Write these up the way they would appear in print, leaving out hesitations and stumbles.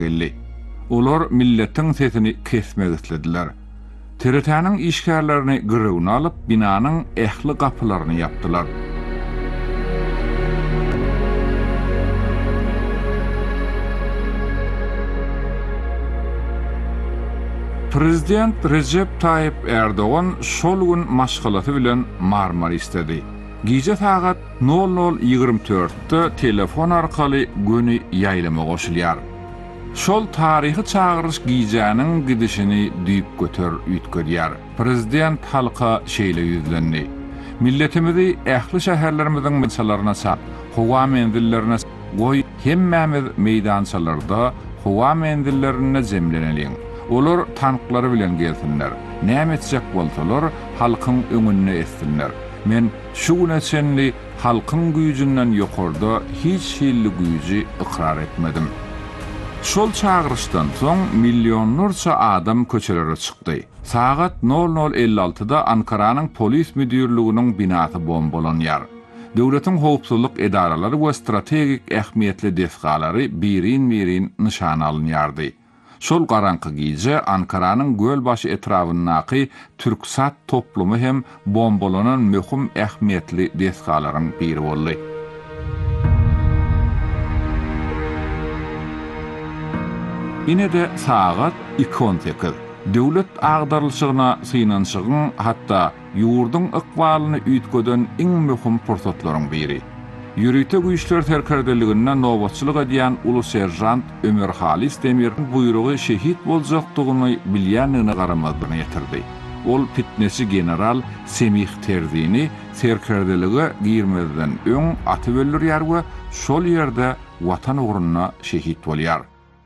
geldi. Olar milletin sesini kesmek istediler. TRT'nin işgärlerini gırıwna alıp binanın ehli kapılarını yaptılar. Prezident Recep Tayyip Erdoğan şol gün maşgalatı bilen Marmara istedi. Gece saat 00:24'te telefon arkaly günü ýaýlama goşulýar. Şol tarihi çağırış giyeceğinin gidişini düýüp götür üýtgürýär. Prezident halka şeýle ýüzlendi. Milletimizi ähli şäherlerimizin mesalaryna sap, howa mendillerine goý hemmämiz meýdançalarda howa mendillerine zemleneliň. Olar tanklary bilen gelsinler. Näme etjek bolsalar halkyň öňünde essinler. Men şu güneşenli halkyň güýjünden ýokarda hiç şeýle güýji ikrar etmedim. Şol çağırışdan soň milyonlarça adam köçelere çykdy. Saat 00:56'da Ankara'nın polis müdürlüğünün binasy bombalanýar. Döwletiň howpsuzlyk edaralary we strategik ähmiýetli desgalary birin nişan alınýardy. Şol garanky gije Ankara'nın Gölbaşı etrafyndaky Türksat toplumy hem bombalanan möhüm ähmiýetli desgalaryň biri boldy. Ine de saat 2:18. Döwlet agdarlyşygyna synanşygyň hatda ýurdun ykbalyny üýtgeden iň möhüm pursatlaryň biri. Ýürüýte güýçler terkerdeliginden nowatçylyk edýän ulu serjant Ömer Halis Demir'in buýrugy şehit boljakdygyny bilýänine garamazdygyny ýetirdi. Ol fitnesi general Semih Terzini terkerdelige girmezden öň atyp öldürýär we şol ýerde watan ugruna şehit bolýar.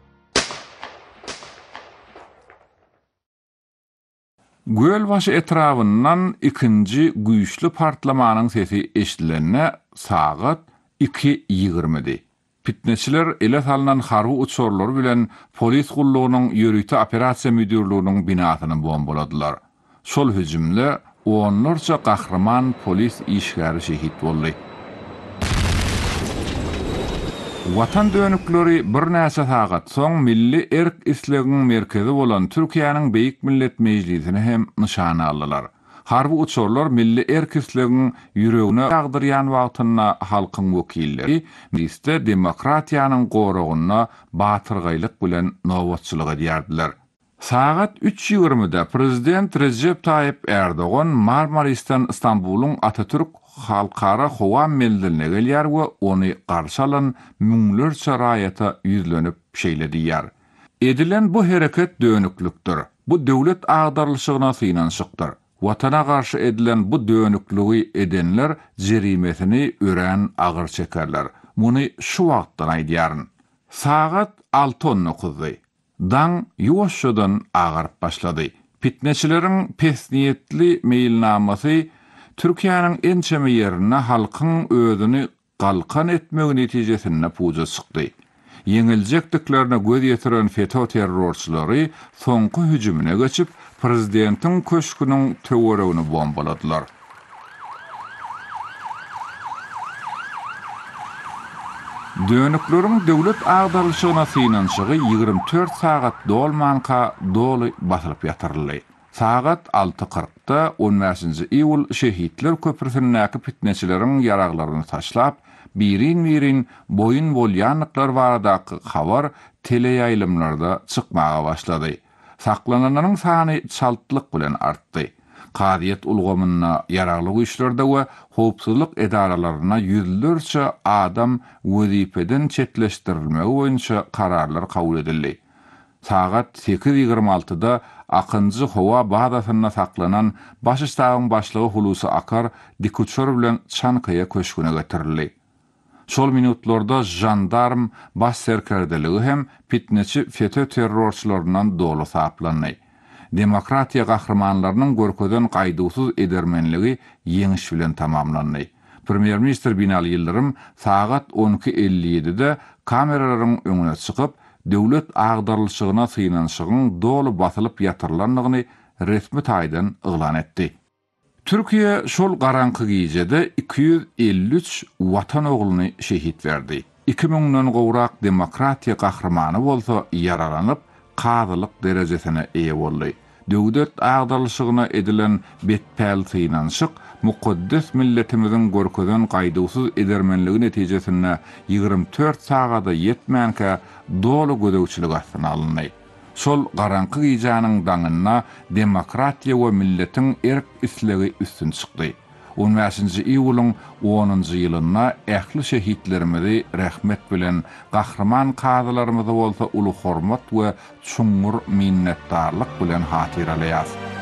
Gölbaşı etrafından ikinci güýçli partlamanyň sesi eşdilenine saat 2:20'di. Fitneçiler ele salynan harby uçurlary bilen polis gullugynyň ýörüýte operasiýa müdürlüğiniň binasyny bombaladylar. Şol hüjümle onlarça gahrman polis işgäri şehit boldy. Watan dönükleri bir näçe saat soň milli erk islegiň merkezi bolan Türkiýanyň Beýik Millet Mejlisini hem nişana aldylar. Harby uçurlar milli erk islegiň ýüregine agdyrýan wagtynda halkyň wekilleri mejlisde demokratiýanyň goragyna batyrgylyk bilen nowatçylyk edýärdiler. Saat 3:20'da Prezident Recep Tayyip Erdoğan Marmaris'ten İstanbul'un Atatürk halkara howa meldiline gelýär we ony garşy alan müňlerçe raýata ýüzlenip şeýledýär. Edilen bu hereket dönüklükdir. Bu döwlet agdarlyşygyna synanşykdyr. Watana garşy edilen bu dönüklügi edenler jerimesini ören agyr çekerler. Muny şu wagtdan aýdýaryn. Saat 6:09. Dan ýuwaşdan agyryp başlady. Fitneçileriň pesniýetli meýilnamasy Türkiýanyň ençeme ýerine halkyň özüni galkan etmegi netijesinde puja çykdy. Yeňiljekdiklerine göz ýetiren FETÖ terrorçylary soňky hüjümine geçip prezidentiň köşküniň töweregini bombaladylar. Dönükleriň döwlet agdarlyşygyna synanşygy 24 saat dolmanka doly basylyp ýatyryldy. Saat 6:40'da 15-nji iýul şehitler köprüsindäki fitneçileriň ýaraglaryny taşlap, birin boyun bolýanlyklar baradaky habar teleýaýlymlarda çykmaga başlady. Saklananlaryň sany çaltlyk bilen artdy. Qadiýet ulgamyna ýaragly güýçlerde we howpsuzlyk edaralaryna ýüzlerçe adam wezipeden çetleşdirilmegi boýunça kararlar kabul edildi. Saat 8:26'da Akıncı howa badasyna saklanan Başystagyň başlygy Hulusi Akar dikuçor bilen Çankaya köşküne getirildi. Şol minutlarda jandarm baş serkerdeligi hem fitneçi FETÖ terrorçylaryndan dolu saplandy. Demokratiýa gahrmanlarynyň görkeden gaýdusuz edermenligi ýeňiş bilen tamamlandy. Premier Minister Binali Ýyldyrym saat 12:57'de kameralaryň öňüne çykyp döwlet agdarlyşygyna synanşygyň dolu basylyp ýatyrlandygyny resmi taýdan yglan etdi. Türkiýe şol garanky gijede 253 watan ogluny şehit berdi. 2000'den gowrak demokratiya gahrymany bolsa yaralanyp qadylyk derejesine eýe boldy. Döwlet agdalyşygyna edilen betpäl synanşyk mukaddes milletimizin görkezen gaýdysız edermenligi netijesinde 24 sagada yetmänkä dolu gödäwçilik astyna alyndy. Sol garanky gyjanyň daňyna demokratiya we milletin erk islegi üstün çykdy. 15-nji iýulyň 10-njy ýylyna ähli şehitlerimizi rahmet bilen gahrman kadylarymyzy bolsa uly hormat we çuňur minnetdarlyk bilen hatyralaýas.